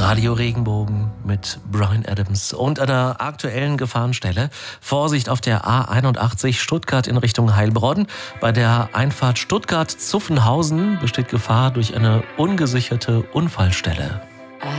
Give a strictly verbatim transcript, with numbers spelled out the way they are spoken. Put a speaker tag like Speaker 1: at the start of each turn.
Speaker 1: Radio Regenbogen mit Bryan Adams und einer aktuellen Gefahrenstelle. Vorsicht auf der A einundachtzig Stuttgart in Richtung Heilbronn. Bei der Einfahrt Stuttgart-Zuffenhausen besteht Gefahr durch eine ungesicherte Unfallstelle.